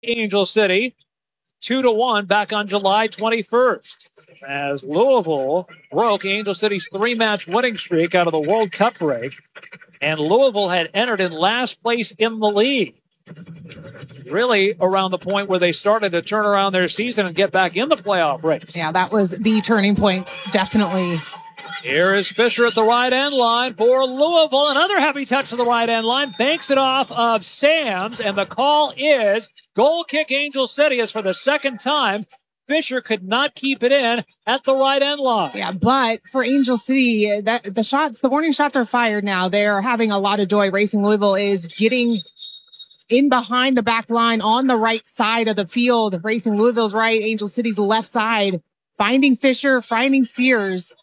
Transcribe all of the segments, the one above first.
Angel City 2-1 back on July 21st. As Louisville broke Angel City's 3-match winning streak out of the World Cup break. And Louisville had entered in last place in the league. Really around the point where they started to turn around their season and get back in the playoff race. Yeah, that was the turning point, definitely. Here is Fisher at the right end line for Louisville. Another heavy touch to the right end line. Banks it off of Sams, and the call is goal kick Angel City. As for the second time, Fisher could not keep it in at the right end line. Yeah, but for Angel City, the warning shots are fired now. They're having a lot of joy. Racing Louisville is getting in behind the back line on the right side of the field. Racing Louisville's right, Angel City's left side. Finding Fisher, finding Sears.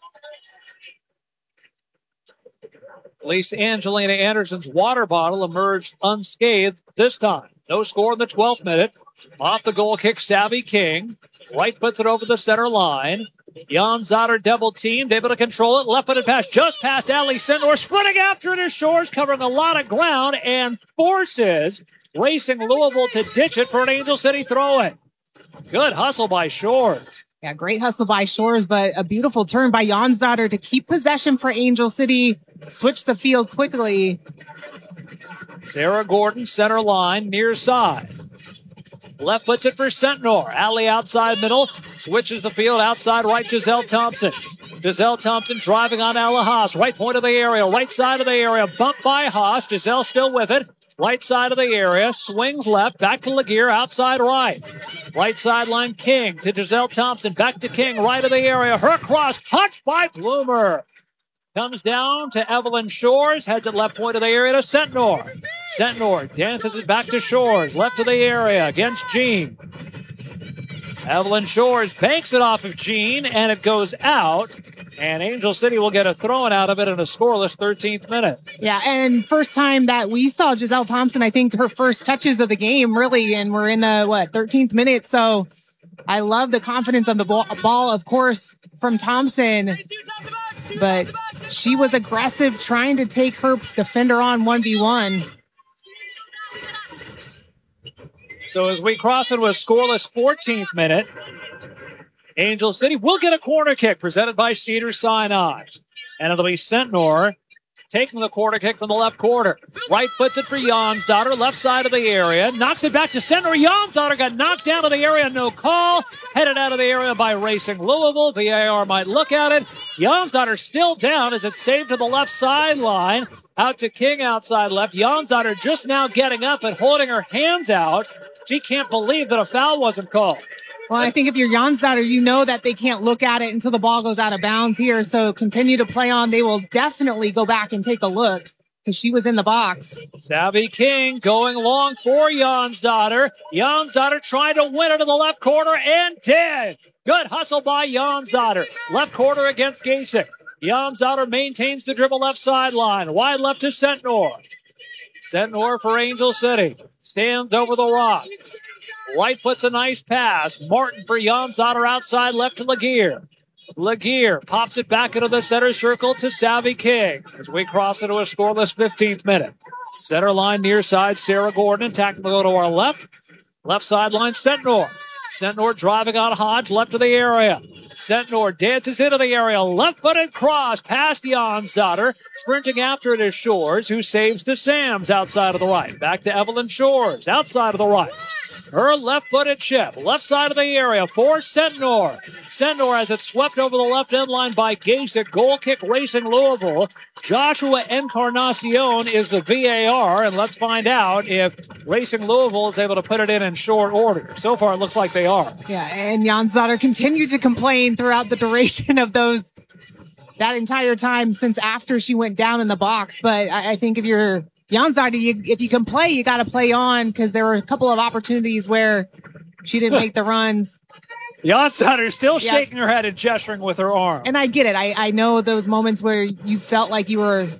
At least Angelina Anderson's water bottle emerged unscathed this time. No score in the 12th minute. Off the goal kick, Savvy King. Right puts it over the center line. Jan Zotter double teamed, able to control it. Left-footed pass just past Ali Sendor. Sprinting after it is Shores, covering a lot of ground and forces Racing Louisville to ditch it for an Angel City throw-in. Good hustle by Shores. Yeah, great hustle by Shores, but a beautiful turn by Jonsdottir to keep possession for Angel City. Switch the field quickly. Sarah Gordon, center line, near side. Left puts it for Sentnor. Alley outside middle. Switches the field outside right, Giselle Thompson. Giselle Thompson driving on Ella Haas. Right point of the area, right side of the area. Bumped by Haas. Giselle still with it. Right side of the area. Swings left. Back to Laguerre. Outside right. Right sideline King to Giselle Thompson. Back to King. Right of the area. Her cross. Punched by Bloomer. Comes down to Evelyn Shores. Heads at left point of the area to Sentnor. Sentnor dances it back to Shores. Left of the area against Jean. Evelyn Shores banks it off of Jean, and it goes out. And Angel City will get a throw-in out of it in a scoreless 13th minute. Yeah, and first time that we saw Giselle Thompson, I think her first touches of the game, really, and we're in the, 13th minute. So I love the confidence on the ball, of course, from Thompson. But she was aggressive, trying to take her defender on 1v1. So as we cross into a scoreless 14th minute, Angel City will get a corner kick presented by Cedars-Sinai. And it'll be Sentnor taking the corner kick from the left corner. Right puts it for Jonsdottir, left side of the area. Knocks it back to Sentnor. Jonsdottir got knocked down to the area, no call. Headed out of the area by Racing Louisville. VAR might look at it. Jonsdottir still down as it's saved to the left sideline. Out to King outside left. Jonsdottir just now getting up and holding her hands out. She can't believe that a foul wasn't called. Well, I think if you're Jonsdottir, you know that they can't look at it until the ball goes out of bounds here. So continue to play on. They will definitely go back and take a look because she was in the box. Savvy King going long for Jonsdottir. Jonsdottir trying to win it in the left corner and did. Good hustle by Jonsdottir. Left corner against Gasek. Jonsdottir maintains the dribble left sideline. Wide left to Sentnor. Sentnor for Angel City. Stands over the rock. Right puts a nice pass. Martin for Jonsdottir outside left to Laguerre. Laguerre pops it back into the center circle to Savvy King as we cross into a scoreless 15th minute. Center line near side, Sarah Gordon attacking the go to our left. Left sideline, Sentnor. Sentnor driving on Hodge, left of the area. Sentnor dances into the area. Left-footed cross past Jonsdottir. Sprinting after it is Shores, who saves to Sams outside of the right. Back to Evelyn Shores, outside of the right. Her left-footed chip, left side of the area for Sentnor. Sentnor has it swept over the left end line by Gasek. Goal kick Racing Louisville. Joshua Encarnacion is the VAR, and let's find out if Racing Louisville is able to put it in short order. So far, it looks like they are. Yeah, and Jonsdottir continued to complain throughout the duration of that entire time since after she went down in the box. But I think if you're Jonsdottir, if you can play, you got to play on because there were a couple of opportunities where she didn't make the runs. Jonsdottir still shaking her head and gesturing with her arm. And I get it. I know those moments where you felt like you were,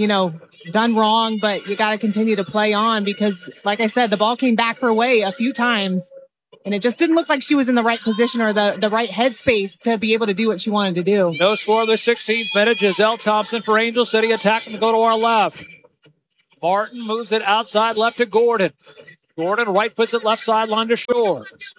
done wrong, but you got to continue to play on because, like I said, the ball came back her way a few times. And it just didn't look like she was in the right position or the right headspace to be able to do what she wanted to do. No score in the 16th minute. Giselle Thompson for Angel City attacking to go to our left. Martin moves it outside left to Gordon. Gordon right foots it left sideline to Shores.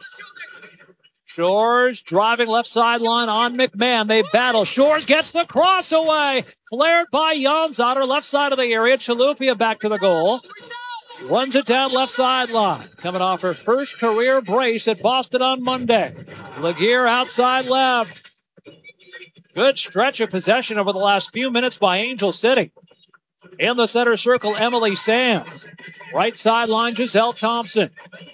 Shores driving left sideline on McMahon. They battle. Shores gets the cross away. Flared by Jansater, left side of the area. Chilufya back to the goal. Runs it down left sideline. Coming off her first career brace at Boston on Monday. Laguerre outside left. Good stretch of possession over the last few minutes by Angel City. In the center circle, Emily Sams. Right sideline, Giselle Thompson.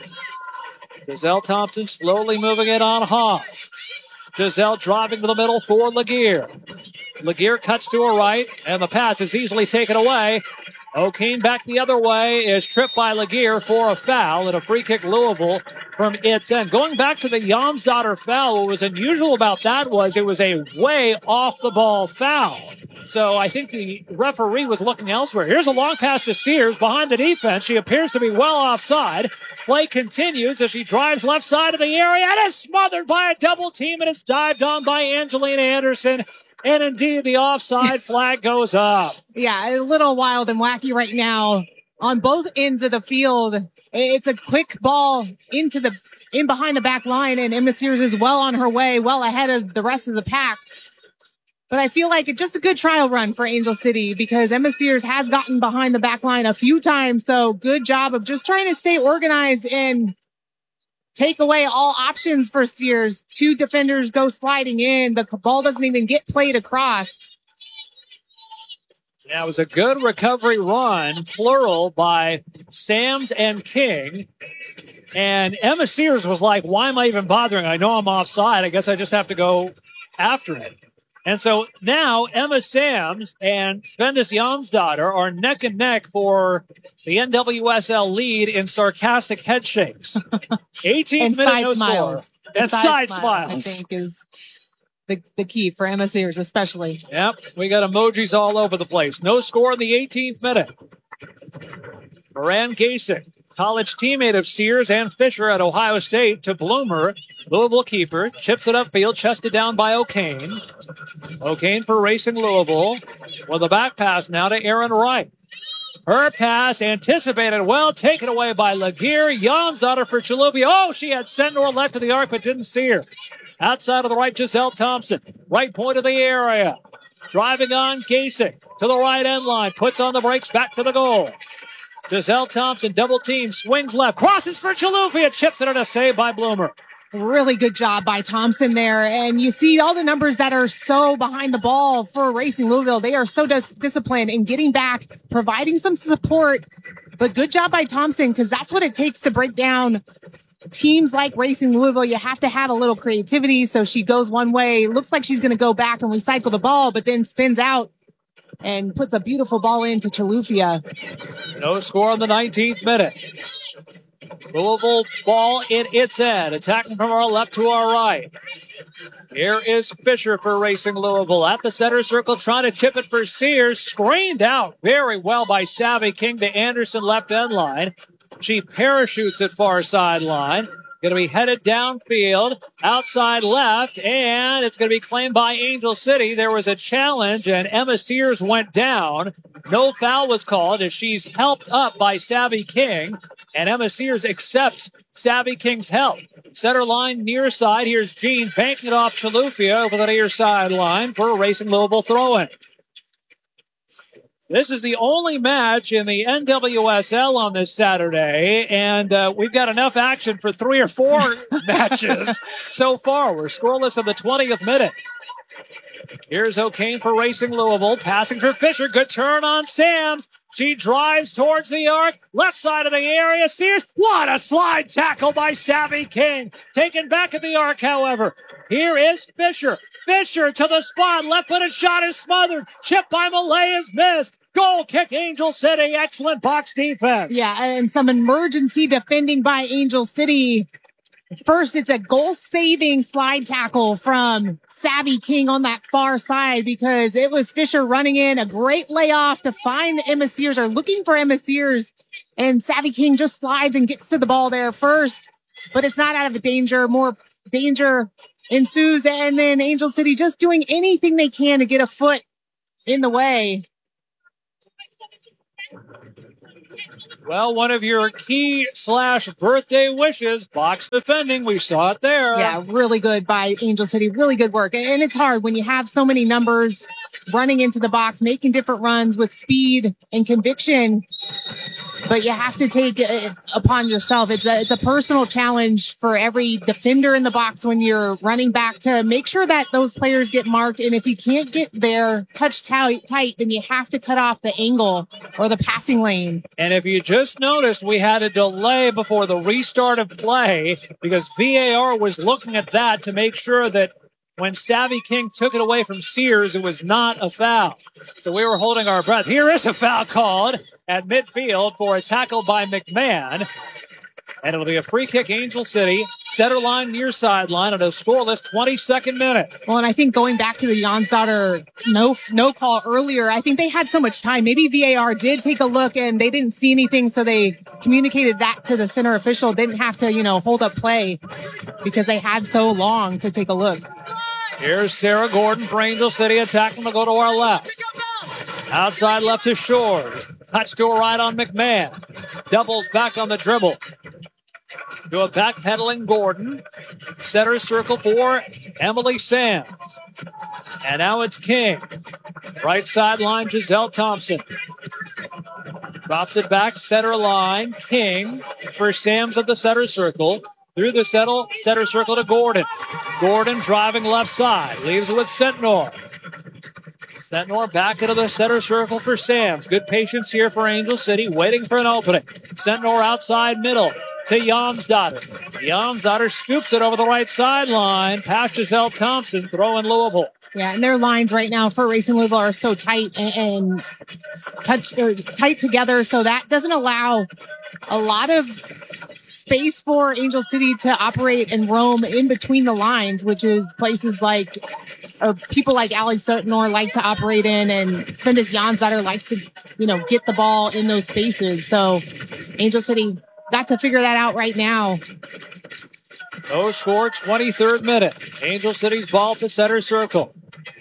Giselle Thompson slowly moving it on Haas. Giselle driving to the middle for Laguerre. Laguerre cuts to her right, and the pass is easily taken away. O'Kane back the other way is tripped by Laguerre for a foul and a free kick Louisville from its end. Going back to the Jansater foul, what was unusual about that was it was a way off the ball foul. So I think the referee was looking elsewhere. Here's a long pass to Sears behind the defense. She appears to be well offside. Play continues as she drives left side of the area and is smothered by a double team, and it's dived on by Angelina Anderson. And indeed, the offside flag goes up. Yeah, a little wild and wacky right now on both ends of the field. It's a quick ball in behind the back line, and Emma Sears is well on her way, well ahead of the rest of the pack. But I feel like it's just a good trial run for Angel City because Emma Sears has gotten behind the back line a few times. So good job of just trying to stay organized and take away all options for Sears. Two defenders go sliding in. The ball doesn't even get played across. Yeah, it was a good recovery run, plural, by Sams and King. And Emma Sears was like, why am I even bothering? I know I'm offside. I guess I just have to go after it. And so now Emma Sams and Svendis Jansater are neck and neck for the NWSL lead in sarcastic head shakes. 18th minute, no score. And side smiles. I think is the key for Emma Sears especially. Yep, we got emojis all over the place. No score in the 18th minute. Moran Gasick, college teammate of Sears and Fisher at Ohio State, to Bloomer. Louisville keeper, chips it upfield, chested down by O'Kane. O'Kane for Racing Louisville with a back pass now to Aaron Wright. Her pass anticipated well, taken away by Laguerre. Jansater for Chilufya. Oh, she had Sendor left of the arc but didn't see her. Outside of the right, Giselle Thompson. Right point of the area. Driving on Gasick to the right end line. Puts on the brakes, back to the goal. Giselle Thompson, double team, swings left. Crosses for Chilufya. Chips it in a save by Bloomer. Really good job by Thompson there. And you see all the numbers that are so behind the ball for Racing Louisville. They are so disciplined in getting back, providing some support. But good job by Thompson, because that's what it takes to break down teams like Racing Louisville. You have to have a little creativity. So she goes one way, looks like she's going to go back and recycle the ball, but then spins out and puts a beautiful ball into Chilufya. No score in the 19th minute. Louisville ball in its end, attacking from our left to our right. Here is Fisher for Racing Louisville at the center circle, trying to chip it for Sears. Screened out very well by Savvy King to Anderson left end line. She parachutes at far sideline. Going to be headed downfield, outside left, and it's going to be claimed by Angel City. There was a challenge, and Emma Sears went down. No foul was called as she's helped up by Savvy King, and Emma Sears accepts Savvy King's help. Center line, near side. Here's Jean banking it off Chilufya over the near sideline for a Racing Louisville throw-in. This is the only match in the NWSL on this Saturday, and we've got enough action for 3 or 4 matches so far. We're scoreless in the 20th minute. Here's O'Kane for Racing Louisville, passing for Fisher. Good turn on Sams. She drives towards the arc, left side of the area. Sears, what a slide tackle by Savvy King. Taken back at the arc, however. Here is Fisher. Fisher to the spot. Left-footed shot is smothered. Chip by Malay is missed. Goal kick, Angel City. Excellent box defense. Yeah, and some emergency defending by Angel City. First, it's a goal-saving slide tackle from Savvy King on that far side because it was Fisher running in. A great layoff to find Emma Sears, or looking for Emma Sears. And Savvy King just slides and gets to the ball there first. But it's not out of danger. More danger ensues. And then Angel City just doing anything they can to get a foot in the way. Well, one of your key/birthday wishes, box defending. We saw it there. Yeah, really good by Angel City. Really good work. And it's hard when you have so many numbers running into the box, making different runs with speed and conviction. But you have to take it upon yourself. It's a personal challenge for every defender in the box when you're running back to make sure that those players get marked. And if you can't get there, touch tight, then you have to cut off the angle or the passing lane. And if you just noticed, we had a delay before the restart of play because VAR was looking at that to make sure that when Savvy King took it away from Sears, it was not a foul. So we were holding our breath. Here is a foul called at midfield for a tackle by McMahon. And it'll be a free kick, Angel City, center line, near sideline, at a scoreless 22nd minute. Well, and I think going back to the Jonsdottir no call earlier, I think they had so much time. Maybe VAR did take a look and they didn't see anything, so they communicated that to the center official. Didn't have to, hold up play because they had so long to take a look. Here's Sarah Gordon for Angel City, attacking to go to our left. Outside left to Shores. Cuts to a right on McMahon. Doubles back on the dribble. To a backpedaling Gordon. Center circle for Emily Sands. And now it's King. Right sideline, Giselle Thompson. Drops it back, center line. King for Sams at the center circle. Through the center circle to Gordon. Gordon driving left side. Leaves it with Sentnor. Sentnor back into the center circle for Sams. Good patience here for Angel City, waiting for an opening. Sentnor outside middle to Jonsdottir. Jonsdottir scoops it over the right sideline. Past Giselle Thompson, throwing Louisville. Yeah, and their lines right now for Racing Louisville are so tight and tight together, so that doesn't allow a lot of space for Angel City to operate and roam in between the lines, which is places like, or people like Allie Sentnor like to operate in, and Svendis Jonsdottir likes to, get the ball in those spaces. So Angel City got to figure that out right now. No score, 23rd minute. Angel City's ball to center circle.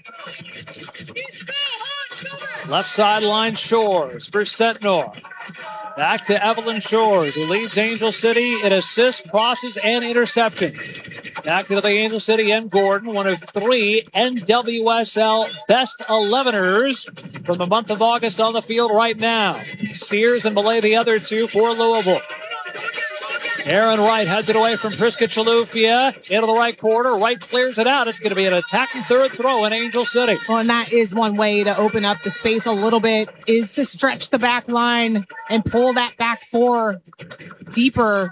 Left sideline Shores for Sentnor. Back to Evelyn Shores, who leads Angel City in assists, crosses, and interceptions. Back to the Angel City and Gordon, one of 3 NWSL best 11ers from the month of August on the field right now. Sears and Malay, the other 2 for Louisville. Aaron Wright heads it away from Priska Chalufia into the right corner. Wright clears it out. It's going to be an attacking third throw in Angel City. Well, and that is one way to open up the space a little bit, is to stretch the back line and pull that back 4 deeper.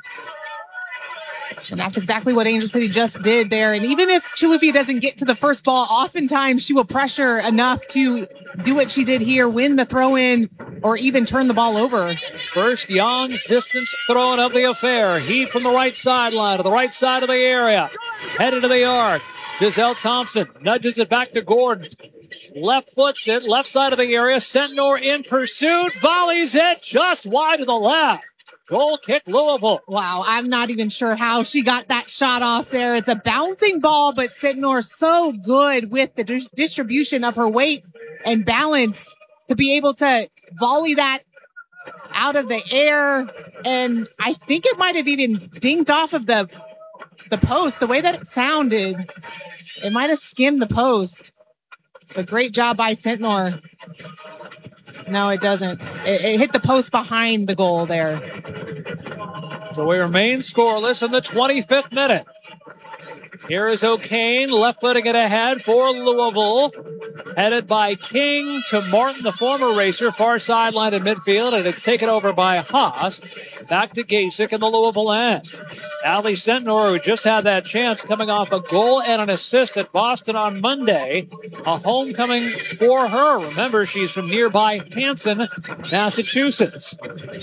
And that's exactly what Angel City just did there. And even if Chalufia doesn't get to the first ball, oftentimes she will pressure enough to do what she did here, win the throw in, or even turn the ball over. First Young's distance throwing of the affair. Heat from the right sideline to the right side of the area. Headed to the arc. Giselle Thompson nudges it back to Gordon. Left foots it, left side of the area. Sentnor in pursuit. Volleys it just wide to the left. Goal kick, Louisville. Wow, I'm not even sure how she got that shot off there. It's a bouncing ball, but Sentnor so good with the distribution of her weight and balance to be able to volley that out of the air. And I think it might have even dinged off of the post. The way that it sounded, it might have skimmed the post. But great job by Sentnor. No, it doesn't. It hit the post behind the goal there. So we remain scoreless in the 25th minute. Here is O'Kane, left footing it ahead for Louisville. Headed by King to Martin, the former racer, far sideline in midfield, and it's taken over by Haas. Back to Gasick in the Louisville end. Allie Sentnor, who just had that chance, coming off a goal and an assist at Boston on Monday. A homecoming for her. Remember, she's from nearby Hanson, Massachusetts.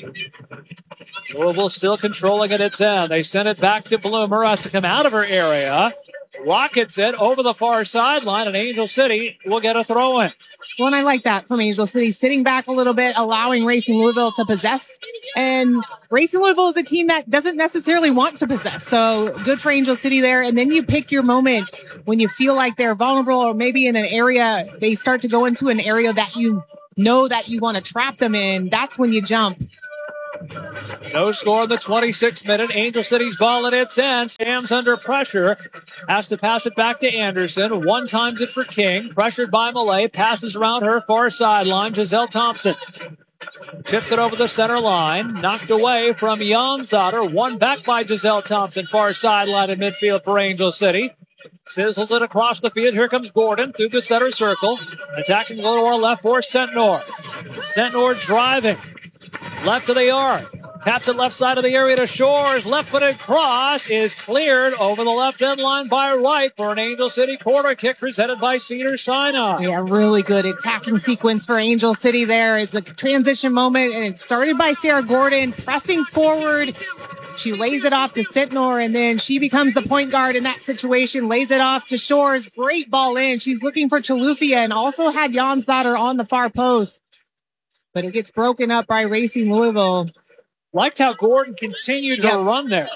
Louisville still controlling at its end. They send it back to Bloomer, has to come out of her area. Rockets it over the far sideline, and Angel City will get a throw in. Well, and I like that from Angel City, sitting back a little bit, allowing Racing Louisville to possess. And Racing Louisville is a team that doesn't necessarily want to possess. So good for Angel City there. And then you pick your moment when you feel like they're vulnerable, or maybe in an area, they start to go into an area that you know that you want to trap them in. That's when you jump. No score in the 26th minute. Angel City's ball at its end. Sam's under pressure. Has to pass it back to Anderson. One times it for King. Pressured by Malay. Passes around her far sideline. Giselle Thompson chips it over the center line. Knocked away from Janzadar. One back by Giselle Thompson. Far sideline in midfield for Angel City. Sizzles it across the field. Here comes Gordon through the center circle. Attacking go to our left for Sentnor. Sentnor driving. Left of the yard. Taps it left side of the area to Shores. Left-footed cross is cleared over the left end line by Wright for an Angel City corner kick presented by Cedars-Sinai. Yeah, really good attacking sequence for Angel City there. It's a transition moment, and it started by Sarah Gordon pressing forward. She lays it off to Sentnor, and then she becomes the point guard in that situation, lays it off to Shores. Great ball in. She's looking for Chalufia and also had Janzadar on the far post. But it gets broken up by Racing Louisville. Liked how Gordon continued her run there.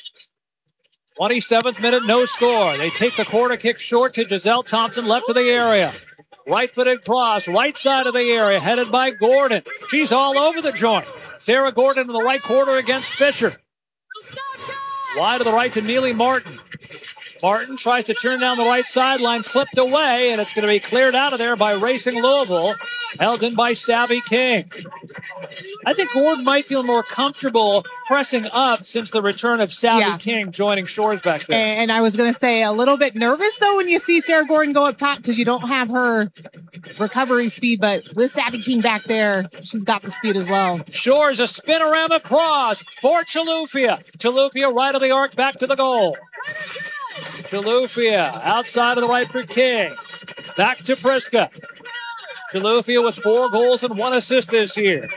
27th minute, no score. They take the corner kick short to Giselle Thompson, left of the area. Right-footed cross, right side of the area, headed by Gordon. She's all over the joint. Sarah Gordon in the right corner against Fisher. Wide to the right to Neely Martin. Martin tries to turn down the right sideline, clipped away, and it's going to be cleared out of there by Racing Louisville, held in by Savvy King. I think Gordon might feel more comfortable pressing up since the return of Savvy King joining Shores back there. And I was going to say a little bit nervous, though, when you see Sarah Gordon go up top because you don't have her recovery speed, but with Savvy King back there, she's got the speed as well. Shores, a spinorama cross for Chalufia. Chalufia right of the arc, back to the goal. Chalufia outside of the right for King. Back to Priska. Chalufia with 4 goals and 1 assist this year.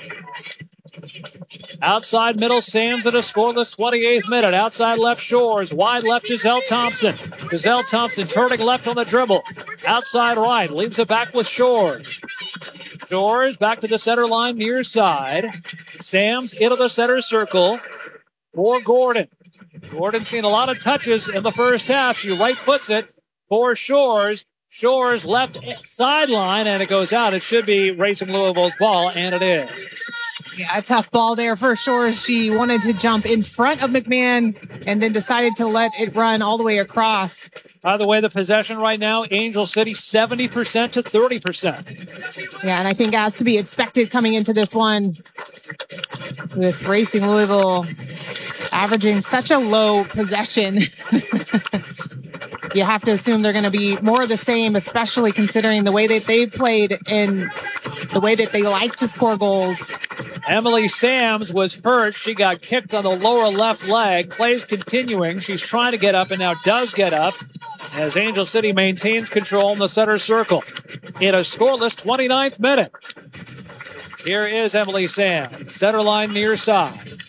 Outside middle, Sam's at a scoreless 28th minute. Outside left, Shores. Wide left, Giselle Thompson. Giselle Thompson turning left on the dribble. Outside right, leaves it back with Shores. Shores back to the center line, near side. Sam's into the center circle for Gordon. Gordon seen a lot of touches in the first half. She right foots it for Shores. Shores left sideline, and it goes out. It should be Racing Louisville's ball, and it is. Yeah, a tough ball there for Shores. She wanted to jump in front of McMahon and then decided to let it run all the way across. By the way, the possession right now, Angel City 70% to 30%. Yeah, and I think as to be expected coming into this one with Racing Louisville averaging such a low possession. You have to assume they're going to be more of the same, especially considering the way that they played and the way that they like to score goals. Emily Sams was hurt. She got kicked on the lower left leg. Play's continuing. She's trying to get up and now does get up as Angel City maintains control in the center circle. In a scoreless 29th minute. Here is Emily Sams. Center line near side.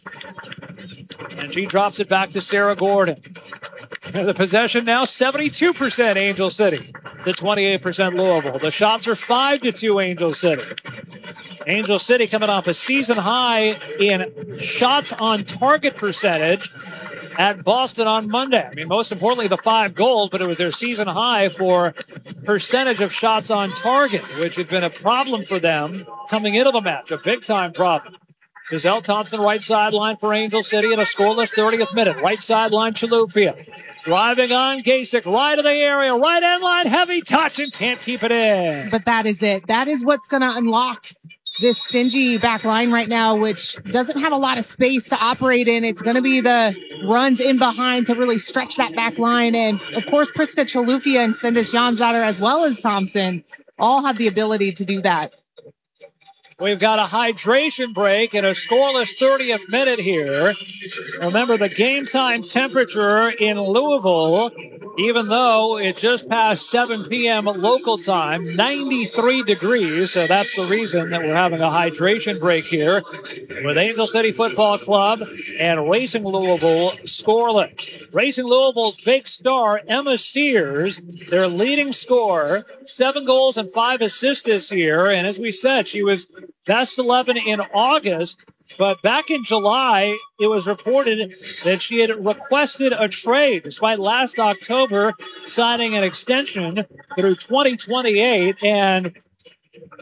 And she drops it back to Sarah Gordon. The possession now 72% Angel City to 28% Louisville. The shots are 5-2 Angel City. Angel City coming off a season high in shots on target percentage at Boston on Monday. I mean, most importantly, the 5 goals, but it was their season high for percentage of shots on target, which had been a problem for them coming into the match, a big-time problem. Giselle Thompson, right sideline for Angel City in a scoreless 30th minute. Right sideline, Chalufia. Driving on Gasick, right of the area, right end line, heavy touch, and can't keep it in. But that is it. That is what's going to unlock this stingy back line right now, which doesn't have a lot of space to operate in. It's going to be the runs in behind to really stretch that back line. And, of course, Priska Chalufia and Sendis Janzadar, as well as Thompson, all have the ability to do that. We've got a hydration break and a scoreless 30th minute here. Remember, the game time temperature in Louisville, even though it just passed 7 p.m. local time, 93 degrees. So that's the reason that we're having a hydration break here with Angel City Football Club and Racing Louisville scoreless. Racing Louisville's big star, Emma Sears, their leading scorer, 7 goals and 5 assists this year. And as we said, she was best 11 in August, but back in July, it was reported that she had requested a trade despite last October signing an extension through 2028. And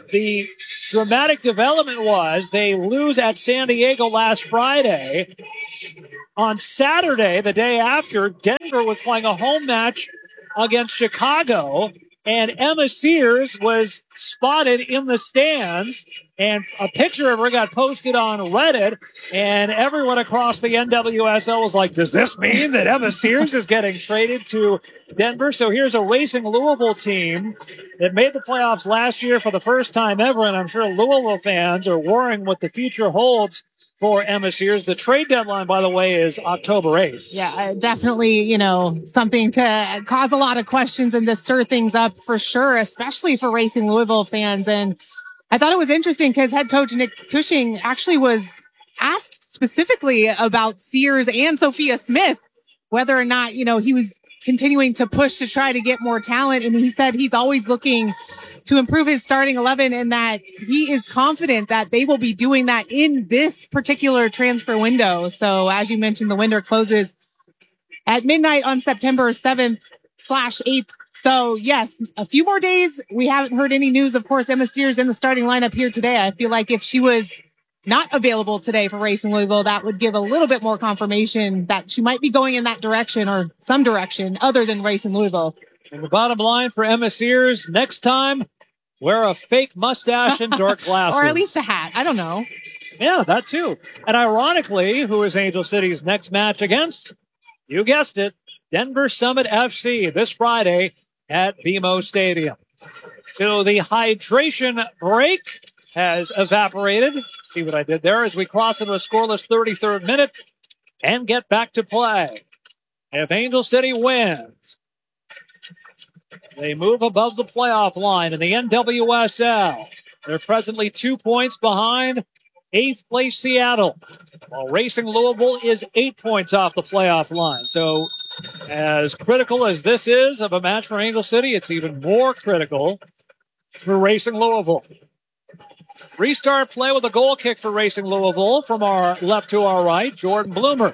the dramatic development was they lose at San Diego last Friday. On Saturday, the day after, Denver was playing a home match against Chicago, and Emma Sears was spotted in the stands, and a picture of her got posted on Reddit, and everyone across the NWSL was like, does this mean that Emma Sears is getting traded to Denver? So here's a Racing Louisville team that made the playoffs last year for the first time ever, and I'm sure Louisville fans are worrying what the future holds for Emma Sears. The trade deadline, by the way, is October 8th. Yeah, definitely, something to cause a lot of questions and to stir things up for sure, especially for Racing Louisville fans. And I thought it was interesting because head coach Nick Cushing actually was asked specifically about Sears and Sophia Smith, whether or not, he was continuing to push to try to get more talent. And he said he's always looking to improve his starting 11 and that he is confident that they will be doing that in this particular transfer window. So as you mentioned, the window closes at midnight on September 7th/8th. So yes, a few more days. We haven't heard any news. Of course, Emma Sears in the starting lineup here today. I feel like if she was not available today for Racing Louisville, that would give a little bit more confirmation that she might be going in that direction or some direction other than Racing Louisville. And the bottom line for Emma Sears, next time, wear a fake mustache and dark glasses. Or at least a hat. I don't know. Yeah, that too. And ironically, who is Angel City's next match against? You guessed it, Denver Summit FC this Friday at BMO Stadium. So the hydration break has evaporated. See what I did there as we cross into a scoreless 33rd minute and get back to play. If Angel City wins, they move above the playoff line in the NWSL. They're presently 2 points behind 8th place Seattle, while Racing Louisville is 8 points off the playoff line. So as critical as this is of a match for Angel City, it's even more critical for Racing Louisville. Restart play with a goal kick for Racing Louisville from our left to our right. Jordan Bloomer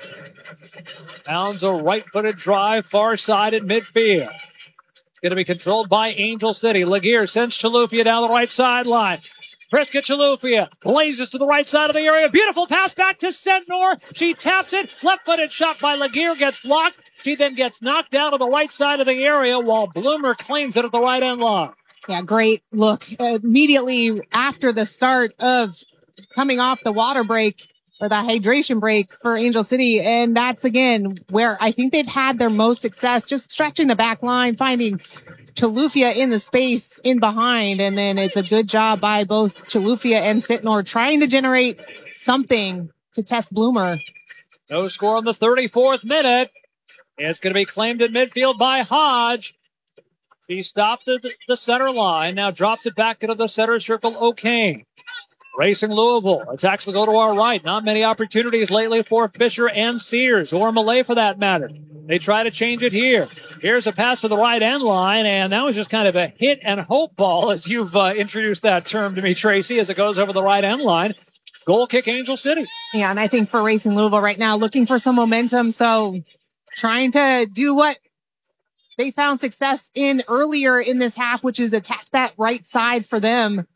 pounds a right-footed drive far side at midfield. Going to be controlled by Angel City. Laguerre sends Chaloufia down the right sideline. Priska Chaloufia blazes to the right side of the area. Beautiful pass back to Sentnor. She taps it. Left-footed shot by Laguerre gets blocked. She then gets knocked down to the right side of the area while Bloomer claims it at the right end line. Yeah, great look. Immediately after the start of coming off the water break or the hydration break for Angel City. And that's, again, where I think they've had their most success, just stretching the back line, finding Chaloufia in the space in behind. And then it's a good job by both Chaloufia and Sitnor trying to generate something to test Bloomer. No score in the 34th minute. It's going to be claimed at midfield by Hodge. He stopped at the center line, now drops it back into the center circle. O'Kane. Racing Louisville. Let's actually go to our right. Not many opportunities lately for Fisher and Sears, or Malay for that matter. They try to change it here. Here's a pass to the right end line, and that was just kind of a hit and hope ball, as you've introduced that term to me, Tracy, as it goes over the right end line. Goal kick Angel City. Yeah, and I think for Racing Louisville right now, looking for some momentum, so trying to do what they found success in earlier in this half, which is attack that right side for them.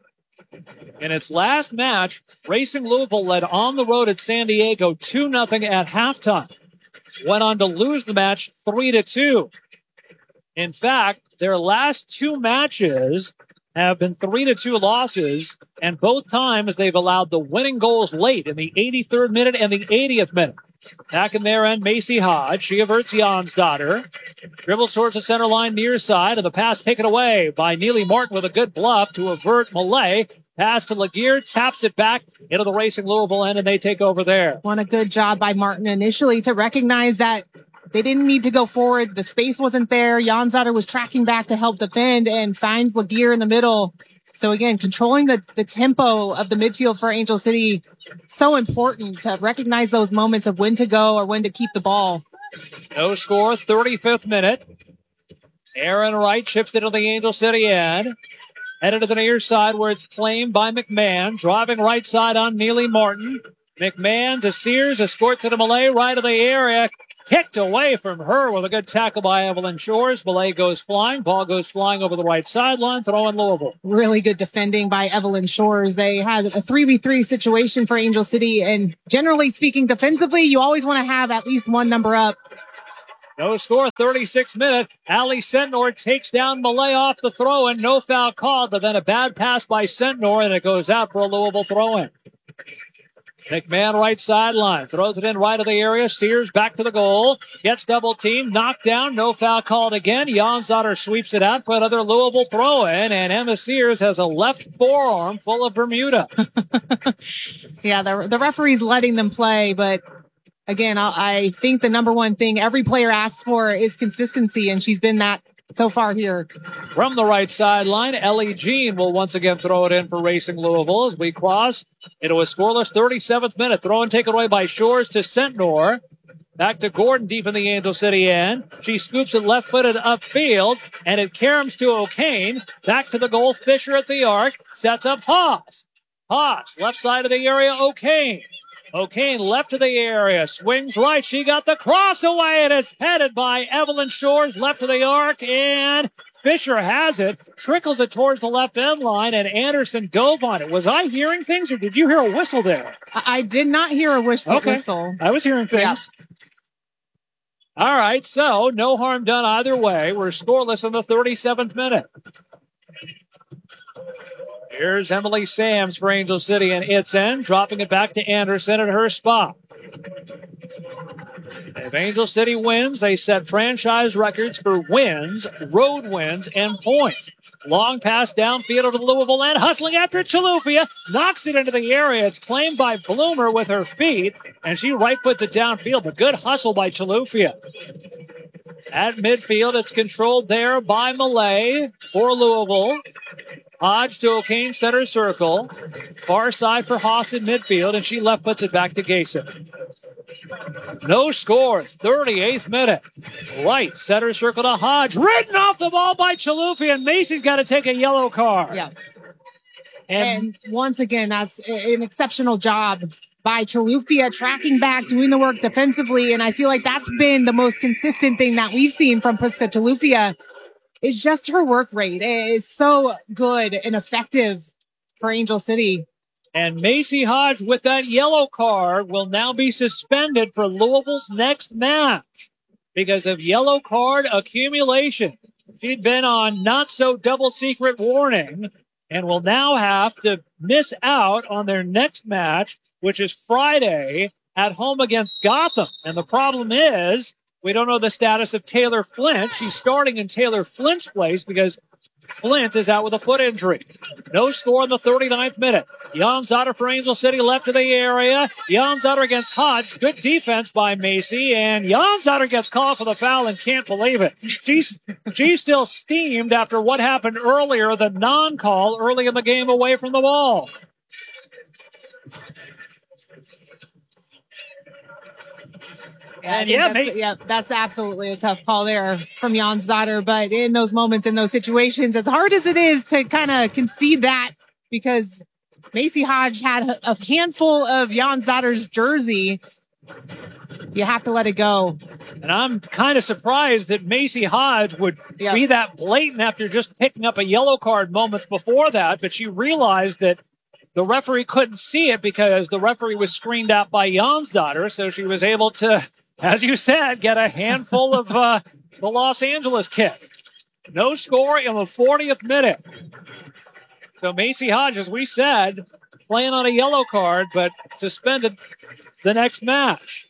In its last match, Racing Louisville led on the road at San Diego 2-0 at halftime. Went on to lose the match 3-2. In fact, their last two matches have been 3-2 losses, and both times they've allowed the winning goals late in the 83rd minute and the 80th minute. Back in their end, Macy Hodge. She averts Jansdotter. Dribbles towards the center line near side, and the pass taken away by Neely Martin with a good bluff to avert Malay. Pass to Laguerre, taps it back into the Racing Louisville end, and they take over there. A good job by Martin initially to recognize that they didn't need to go forward. The space wasn't there. Jansdotter was tracking back to help defend and finds Laguerre in the middle. So again, controlling the tempo of the midfield for Angel City, so important to recognize those moments of when to go or when to keep the ball. No score, 35th minute. Aaron Wright chips into the Angel City end. Headed to the near side where it's claimed by McMahon. Driving right side on Neely Martin. McMahon to Sears, escorts it to Malay, right of the area. kicked away from her with a good tackle by Evelyn Shores. Millay goes flying. Ball goes flying over the right sideline. Throw in Louisville. Really good defending by Evelyn Shores. They had a 3v3 situation for Angel City. And generally speaking, defensively, you always want to have at least one number up. No score, 36 minute. Ali Sentnor takes down Millay off the throw-in. No foul called, but then a bad pass by Sentnor, and it goes out for a Louisville throw-in. McMahon right sideline. Throws it in right of the area. Sears back to the goal. Gets double team. Knocked down. No foul called again. Janzotter sweeps it out for another Louisville throw-in. And Emma Sears has a left forearm full of Bermuda. Yeah, the referee's letting them play. But again, I think the number one thing every player asks for is consistency. And she's been that so far here. From the right sideline, Ellie Jean will once again throw it in for Racing Louisville as we cross into a scoreless 37th minute. Throw and take it away by Shores to Sentnor. Back to Gordon deep in the Angel City end. She scoops it left-footed upfield, and it caroms to O'Kane. Back to the goal, Fisher at the arc. Sets up Haas. Haas, left side of the area, O'Kane. O'Kane left of the area, swings right. She got the cross away, and it's headed by Evelyn Shores left of the arc, and Fisher has it, trickles it towards the left end line, and Anderson dove on it. Was I hearing things, or did you hear a whistle there? I did not hear a whistle. Okay. I was hearing things. Yeah. All right, so no harm done either way. We're scoreless in the 37th minute. Here's Emily Sams for Angel City and its end, dropping it back to Anderson at her spot. If Angel City wins, they set franchise records for wins, road wins, and points. Long pass downfield to the Louisville end, hustling after Chilufya, knocks it into the area. It's claimed by Bloomer with her feet, and she right puts it downfield. A good hustle by Chilufya. At midfield, it's controlled there by Millay for Louisville. Hodge to O'Kane, center circle. Far side for Haas in midfield, and she left puts it back to Gayson. No score, 38th minute. Right, center circle to Hodge. Ridden off the ball by Chilufya, and Macy's got to take a yellow card. Yeah. And once again, that's an exceptional job by Chilufya, tracking back, doing the work defensively, and I feel like that's been the most consistent thing that we've seen from Priska Chilufya. It's just her work rate. It is so good and effective for Angel City. And Macy Hodge, with that yellow card, will now be suspended for Louisville's next match because of yellow card accumulation. She'd been on not so double secret warning and will now have to miss out on their next match, which is Friday at home against Gotham. And the problem is, we don't know the status of Taylor Flint. She's starting in Taylor Flint's place because Flint is out with a foot injury. No score in the 39th minute. Janzotter for Angel City left of the area. Janzotter against Hodge. Good defense by Macy. And Janzotter gets called for the foul and can't believe it. She's still steamed after what happened earlier, the non-call early in the game away from the ball. That's absolutely a tough call there from Janzotter. But in those moments, in those situations, as hard as it is to kind of concede that, because Macy Hodge had a handful of Janzotter's jersey, you have to let it go. And I'm kind of surprised that Macy Hodge would be that blatant after just picking up a yellow card moments before that. But she realized that the referee couldn't see it because the referee was screened out by Janzotter. So she was able to, as you said, get a handful of the Los Angeles kick. No score in the 40th minute. So Macy Hodge, as we said, playing on a yellow card, but suspended the next match.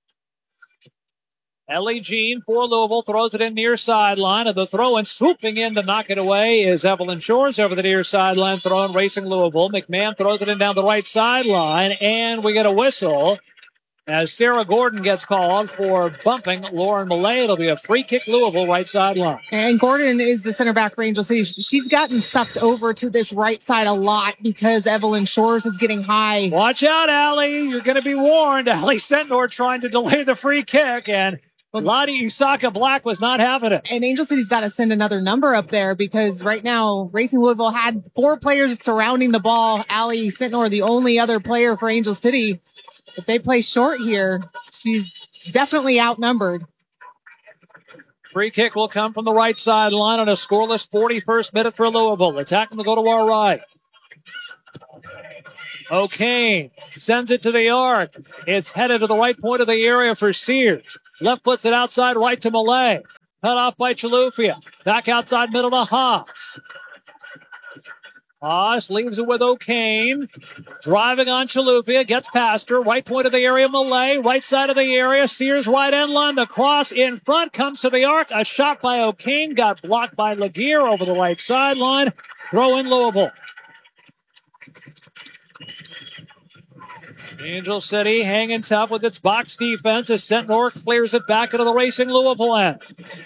Ellie Jean for Louisville throws it in near sideline, and the throw and swooping in to knock it away is Evelyn Shores over the near sideline, throwing Racing Louisville. McMahon throws it in down the right sideline, and we get a whistle as Sarah Gordon gets called for bumping Lauren Millay. It'll be a free kick, Louisville, right sideline. And Gordon is the center back for Angel City. She's gotten sucked over to this right side a lot because Evelyn Shores is getting high. Watch out, Allie. You're going to be warned. Allie Sentnor trying to delay the free kick, and Lottie Isaka Black was not having it. And Angel City's got to send another number up there because right now Racing Louisville had 4 players surrounding the ball. Allie Sentnor, the only other player for Angel City. if they play short here, she's definitely outnumbered. Free kick will come from the right sideline on a scoreless 41st minute for Louisville. Attacking to go to our right. O'Kane sends it to the arc. It's headed to the right point of the area for Sears. Left puts it outside right to Malay. Cut off by Chalufia. Back outside middle to Haas. Haas leaves it with O'Kane. Driving on Chalufia. Gets past her. Right point of the area, Malay. Right side of the area. Sears right end line. The cross in front comes to the arc. A shot by O'Kane. Got blocked by Laguerre over the right sideline. Throw in Louisville. Angel City hanging tough with its box defense as Centnor clears it back into the Racing Louisville end.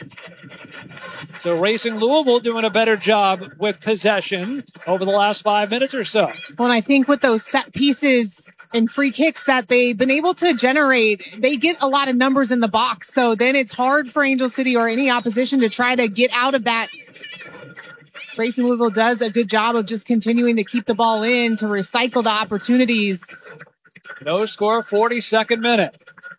So Racing Louisville doing a better job with possession over the last 5 minutes or so. Well, and I think with those set pieces and free kicks that they've been able to generate, they get a lot of numbers in the box. So then it's hard for Angel City or any opposition to try to get out of that. Racing Louisville does a good job of just continuing to keep the ball in, to recycle the opportunities. No score, 42nd minute.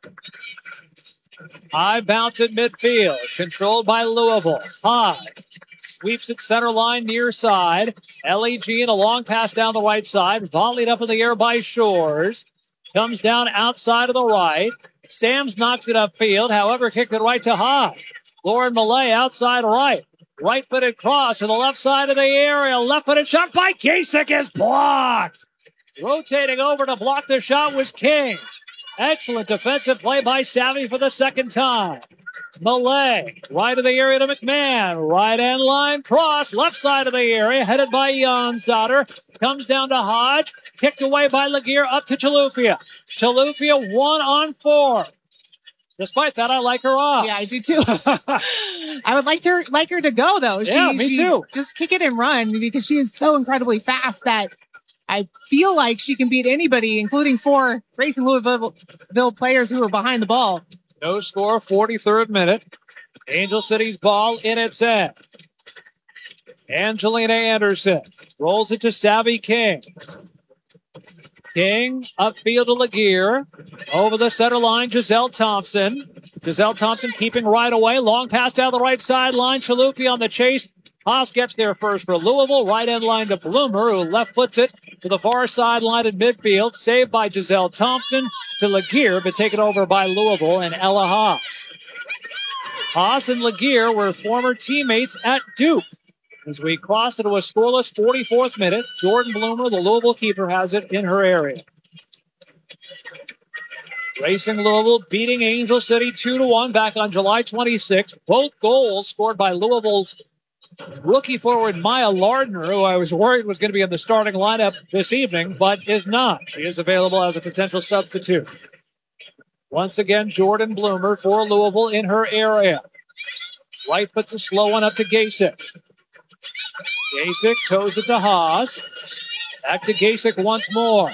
High bounce at midfield, controlled by Louisville. High sweeps it center line near side. LEG in a long pass down the right side, volleyed up in the air by Shores. Comes down outside of the right. Sams knocks it upfield, however, kicked it right to Hodge. Lauren Malay outside right. Right-footed cross to the left side of the area. Left-footed shot by Kasich is blocked. Rotating over to block the shot was King. Excellent defensive play by Savvy for the second time. Malay, right of the area to McMahon. Right end line cross, left side of the area, headed by Jansdotter. Comes down to Hodge. Kicked away by Laguerre, up to Chalufia. Chalufia 1-on-4. Despite that, I like her off. Yeah, I do too. I would like her to go, though. Me too. Just kick it and run, because she is so incredibly fast that I feel like she can beat anybody, including 4 Racing Louisville players who are behind the ball. No score, 43rd minute. Angel City's ball in its end. Angelina Anderson rolls it to Savvy King. King upfield to Laguerre. Over the center line, Giselle Thompson. Giselle Thompson keeping right away. Long pass down the right sideline. Chalufia on the chase. Haas gets there first for Louisville. Right end line to Bloomer, who left foots it to the far sideline in midfield. Saved by Giselle Thompson to Laguerre, but taken over by Louisville and Ella Haas. Haas and Laguerre were former teammates at Duke. As we cross into a scoreless 44th minute, Jordan Bloomer, the Louisville keeper, has it in her area. Racing Louisville beating Angel City 2-1 back on July 26th. Both goals scored by Louisville's rookie forward Maya Lardner, who I was worried was going to be in the starting lineup this evening, but is not. She is available as a potential substitute. Once again, Jordan Bloomer for Louisville in her area. White puts a slow one up to Gasek. Gasek toes it to Haas. Back to Gasek once more.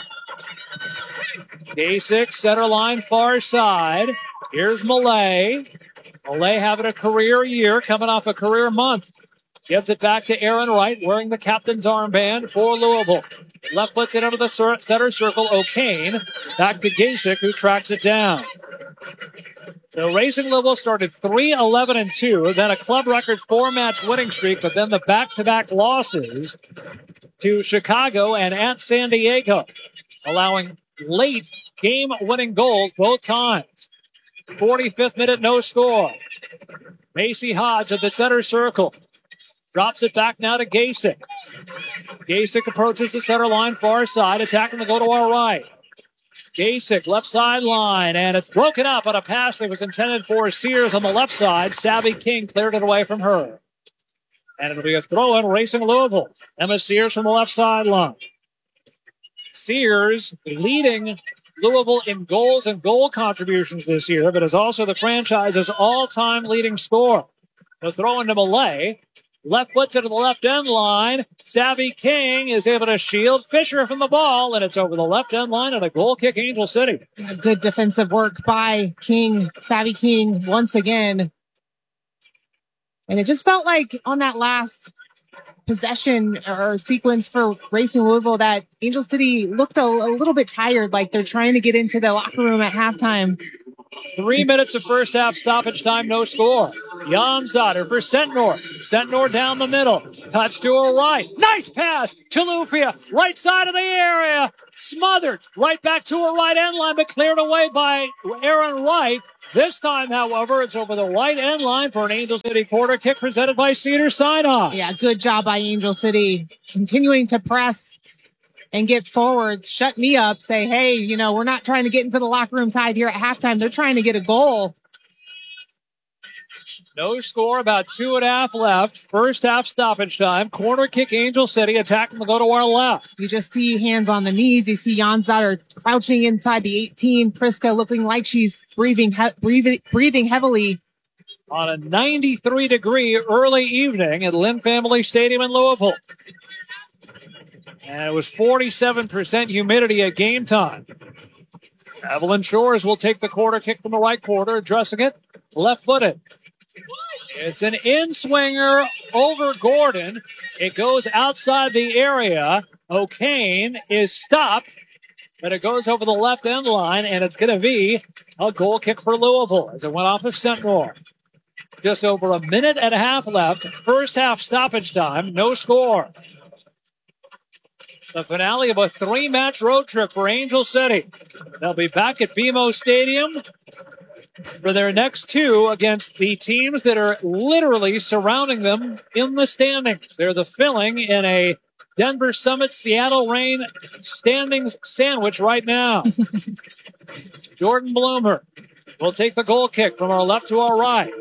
Gasek, center line, far side. Here's Malay. Malay having a career year, coming off a career month. Gives it back to Aaron Wright, wearing the captain's armband for Louisville. Left puts it under the center circle, O'Kane. Back to Gasek, who tracks it down. So Racing Louisville started 3-11-2, then a club record 4-match winning streak, but then the back-to-back losses to Chicago and at San Diego, allowing late game-winning goals both times. 45th minute, no score. Macy Hodge at the center circle. Drops it back now to Gasek. Gasek approaches the center line, far side, attacking to go to our right. Gasek, left sideline, and it's broken up on a pass that was intended for Sears on the left side. Savvy King cleared it away from her. And it'll be a throw-in, Racing Louisville. Emma Sears from the left sideline. Sears leading Louisville in goals and goal contributions this year, but is also the franchise's all-time leading scorer. The throw into Malay. Left foot to the left end line. Savvy King is able to shield Fisher from the ball, and it's over the left end line and a goal kick, Angel City. Good defensive work by King, Savvy King, once again. And it just felt like on that last possession or sequence for Racing Louisville that Angel City looked a little bit tired, like they're trying to get into the locker room at halftime. 3 minutes of first half stoppage time, no score. Janzadar for Sentnor. Sentnor down the middle. Cuts to her right. Nice pass to Lufia. Right side of the area. Smothered. Right back to her right end line, but cleared away by Aaron Wright. This time, however, it's over the right end line for an Angel City corner kick presented by Cedars-Sinai. Yeah, good job by Angel City. Continuing to press and get forward, shut me up, say, hey, you know, we're not trying to get into the locker room tied here at halftime. They're trying to get a goal. No score, about 2.5 left. First half stoppage time. Corner kick, Angel City attacking to go to our left. You just see hands on the knees. You see Janzadar crouching inside the 18. Priska looking like she's breathing heavily. On a 93-degree early evening at Lynn Family Stadium in Louisville. And it was 47% humidity at game time. Evelyn Shores will take the corner kick from the right quarter, addressing it left-footed. It's an in-swinger over Gordon. It goes outside the area. O'Kane is stopped, but it goes over the left end line, and it's going to be a goal kick for Louisville as it went off of Sentnor. Just over a minute and a half left. First half stoppage time, no score. The finale of a 3-match road trip for Angel City. They'll be back at BMO Stadium for their next 2 against the teams that are literally surrounding them in the standings. They're the filling in a Denver Summit, Seattle Reign standings sandwich right now. Jordan Bloomer will take the goal kick from our left to our right.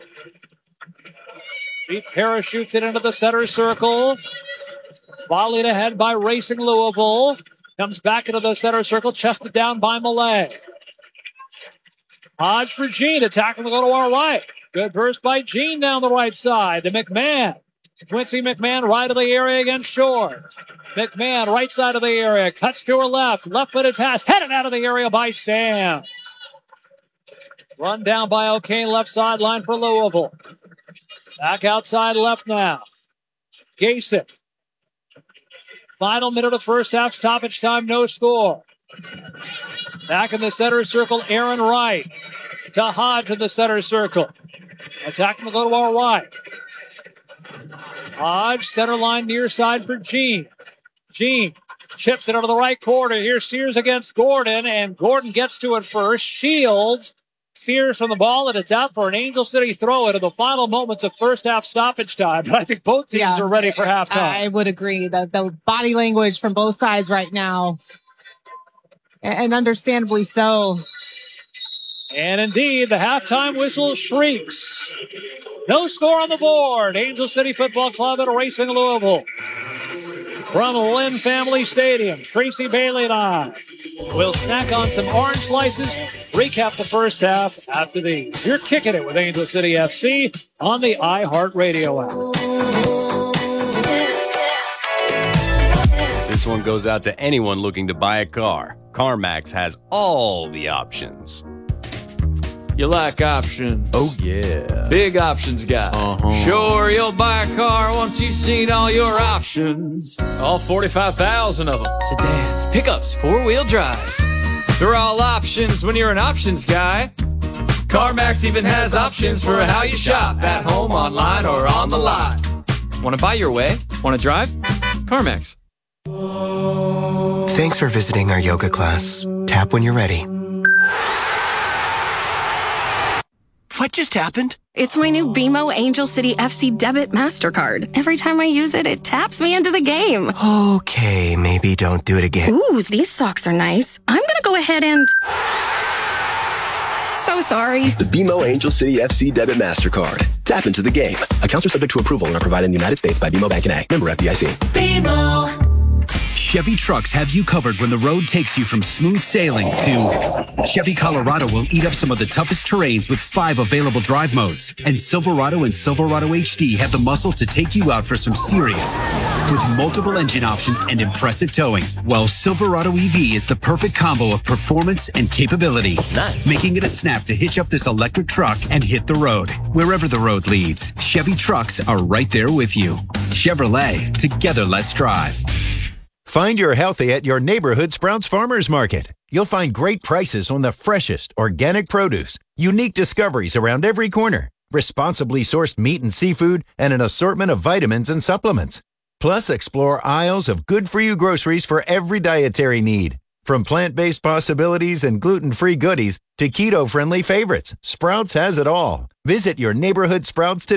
She parachutes it into the center circle. Volleyed ahead by Racing Louisville. Comes back into the center circle, chested down by Millay. Hodge for Jean, attacking to go to our right. Good burst by Jean down the right side to McMahon. Quincy McMahon right of the area against Shores. McMahon right side of the area, cuts to her left. Left-footed pass, headed out of the area by Sam. Run down by O'Kane, left sideline for Louisville. Back outside left now. Gasek. Final minute of first half stoppage time, no score. Back in the center circle, Aaron Wright. To Hodge in the center circle. Attacking to go to our right. Hodge, center line near side for Jean. Jean chips it over the right corner. Here's Sears against Gordon, and Gordon gets to it first. Shields Sears from the ball, and it's out for an Angel City throw into the final moments of first half stoppage time. But I think both teams are ready for halftime. I would agree. The body language from both sides right now, and understandably so. And indeed, the halftime whistle shrieks. No score on the board. Angel City Football Club at Racing Louisville. From Lynn Family Stadium, Tracy Bailey and I will snack on some orange slices, recap the first half after these. You're kicking it with Angel City FC on the iHeartRadio app. This one goes out to anyone looking to buy a car. CarMax has all the options. You like options? Oh, yeah. Big options guy. Sure, you'll buy a car once you've seen all your options. All 45,000 of them. Sedans, pickups, four-wheel drives. They're all options when you're an options guy. CarMax even has options for how you shop, at home, online, or on the lot. Want to buy your way? Want to drive? CarMax. Thanks for visiting our yoga class. Tap when you're ready. What just happened? It's my new BMO Angel City FC Debit MasterCard. Every time I use it, it taps me into the game. Okay, maybe don't do it again. Ooh, these socks are nice. I'm gonna go ahead and... So sorry. The BMO Angel City FC Debit MasterCard. Tap into the game. Accounts are subject to approval and are provided in the United States by BMO Bank N.A. Member FDIC. BMO. Chevy trucks have you covered when the road takes you from smooth sailing to Chevy Colorado will eat up some of the toughest terrains with 5 available drive modes. And Silverado and Silverado HD have the muscle to take you out for some serious with multiple engine options and impressive towing. Well, Silverado EV is the perfect combo of performance and capability. Nice. Making it a snap to hitch up this electric truck and hit the road. Wherever the road leads, Chevy trucks are right there with you. Chevrolet, together let's drive. Find your healthy at your neighborhood Sprouts Farmers Market. You'll find great prices on the freshest organic produce, unique discoveries around every corner, responsibly sourced meat and seafood, and an assortment of vitamins and supplements. Plus, explore aisles of good-for-you groceries for every dietary need. From plant-based possibilities and gluten-free goodies to keto-friendly favorites, Sprouts has it all. Visit your neighborhood Sprouts today.